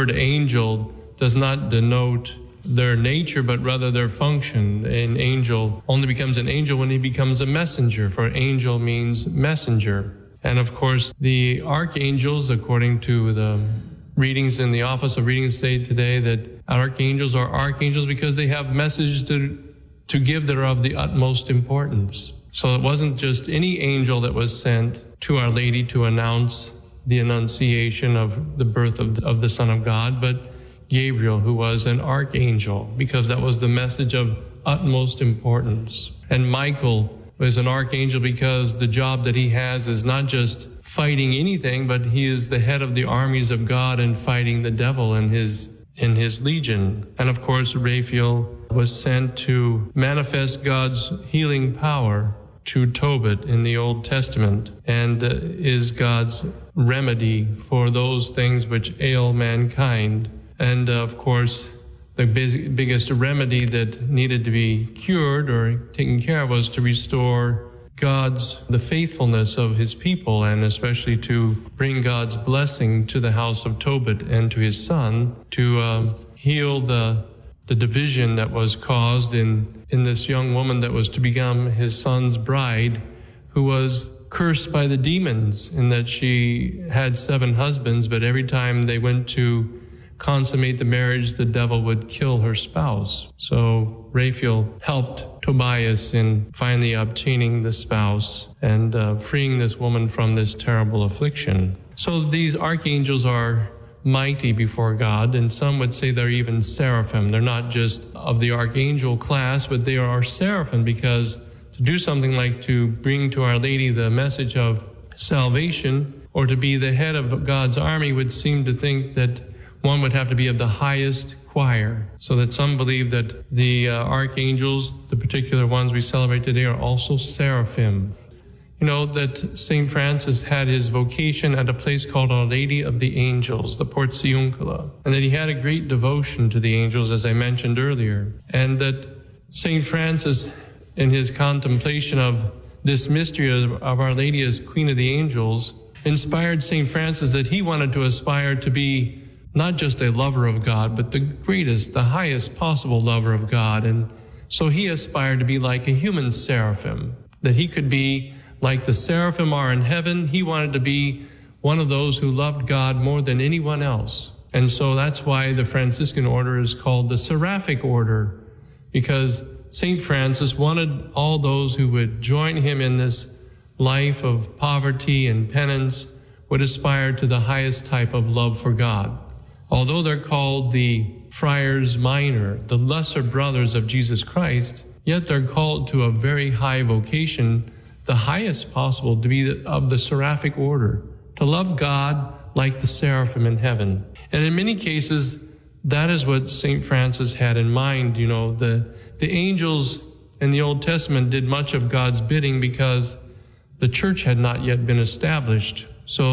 word angel does not denote their nature, but rather their function. An angel only becomes an angel when he becomes a messenger, for angel means messenger. And of course, the archangels, according to the readings in the Office of Readings say today, that archangels are archangels because they have messages to give that are of the utmost importance. So it wasn't just any angel that was sent to Our Lady to announce the Annunciation of the birth of the Son of God, but Gabriel, who was an archangel, because that was the message of utmost importance. And Michael was an archangel because the job that he has is not just fighting anything, but he is the head of the armies of God and fighting the devil in his legion. And of course, Raphael was sent to manifest God's healing power to Tobit in the Old Testament, and is God's remedy for those things which ail mankind. And of course, the biggest remedy that needed to be cured or taken care of was to restore the faithfulness of his people, and especially to bring God's blessing to the house of Tobit and to his son, to heal the division that was caused in this young woman that was to become his son's bride, who was cursed by the demons in that she had 7 husbands, but every time they went to consummate the marriage, the devil would kill her spouse. So Raphael helped Tobias in finally obtaining the spouse and freeing this woman from this terrible affliction. So these archangels are mighty before God, and some would say they're even seraphim. They're not just of the archangel class, but they are seraphim, because to do something like to bring to Our Lady the message of salvation, or to be the head of God's army, would seem to think that one would have to be of the highest choir, so that some believe that the archangels, the particular ones we celebrate today, are also seraphim. You know that St. Francis had his vocation at a place called Our Lady of the Angels, the Portiuncula, and that he had a great devotion to the angels, as I mentioned earlier, and that St. Francis, in his contemplation of this mystery of Our Lady as Queen of the Angels, inspired St. Francis that he wanted to aspire to be not just a lover of God, but the greatest, the highest possible lover of God. And so he aspired to be like a human seraphim, that he could be like the seraphim are in heaven. He wanted to be one of those who loved God more than anyone else. And so that's why the Franciscan order is called the Seraphic Order, because St. Francis wanted all those who would join him in this life of poverty and penance would aspire to the highest type of love for God. Although they're called the friars minor, the lesser brothers of Jesus Christ, yet they're called to a very high vocation, the highest possible, to be of the seraphic order, to love God like the seraphim in heaven. And in many cases, that is what St. Francis had in mind. You know, the angels in the Old Testament did much of God's bidding because the church had not yet been established. So